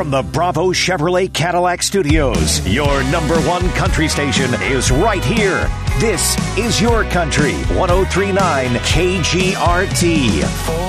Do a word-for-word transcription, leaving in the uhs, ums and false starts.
From the Bravo Chevrolet Cadillac Studios, your number one country station is right here. This is your country, one oh three point nine K G R T.